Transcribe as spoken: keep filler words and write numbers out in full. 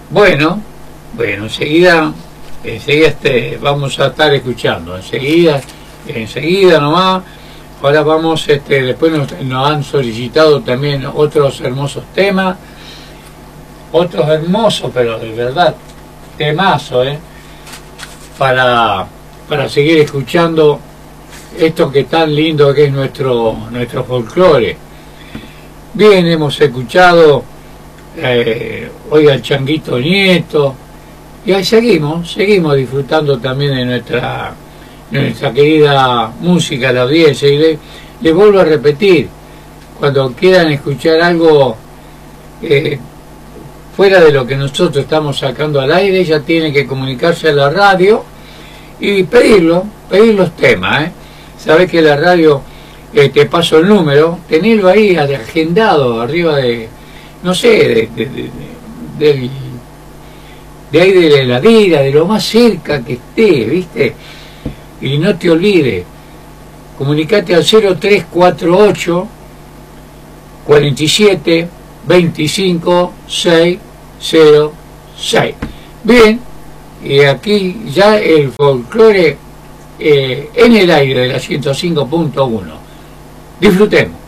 Bueno, bueno, enseguida, enseguida este, vamos a estar escuchando, enseguida, enseguida nomás. Ahora vamos, este, después nos, nos han solicitado también otros hermosos temas, otros hermosos, pero de verdad, temazo, ¿eh? Para, para seguir escuchando esto que tan lindo que es nuestro, nuestro folclore. Bien, hemos escuchado eh, hoy al Changuito Nieto, y ahí seguimos, seguimos disfrutando también de nuestra, de nuestra querida música, la audiencia, y le, le vuelvo a repetir, cuando quieran escuchar algo eh, fuera de lo que nosotros estamos sacando al aire, ya tienen que comunicarse a la radio y pedirlo, pedir los temas, ¿eh? Sabés que la radio, eh, te paso el número, tenerlo ahí agendado arriba de, no sé, de, de, de, de, de, de ahí de la heladera, de lo más cerca que esté, ¿viste? Y no te olvides, comunicate al cero tres cuatro ocho, cuarenta y siete, veinticinco, seiscientos seis. Bien, y aquí ya el folclore eh, en el aire de la ciento cinco punto uno. Disfrutemos.